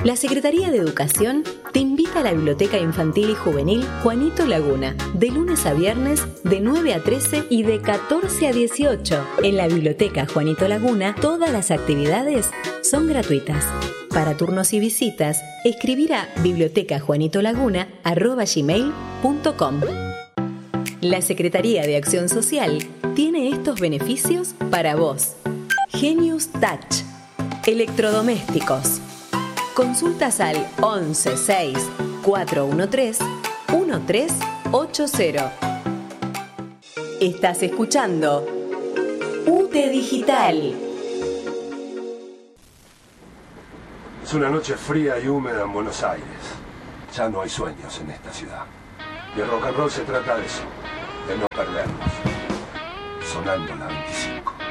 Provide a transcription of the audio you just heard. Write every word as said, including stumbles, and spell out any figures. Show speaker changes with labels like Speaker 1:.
Speaker 1: La Secretaría de Educación te invita a la Biblioteca Infantil y Juvenil Juanito Laguna, de lunes a viernes de nueve a trece y de catorce a dieciocho. En la Biblioteca Juanito Laguna, todas las actividades son gratuitas. Para turnos y visitas, escribir a bibliotecajuanitolaguna arroba gmail punto com. La Secretaría de Acción Social tiene estos beneficios para vos. Genius Touch. Electrodomésticos. Consultas al once seis cuatro uno tres uno tres ocho cero. Estás escuchando U T E Digital.
Speaker 2: Es una noche fría y húmeda en Buenos Aires. Ya no hay sueños en esta ciudad. Y el rock and roll se trata de eso, de no perdernos. Sonando la veinticinco.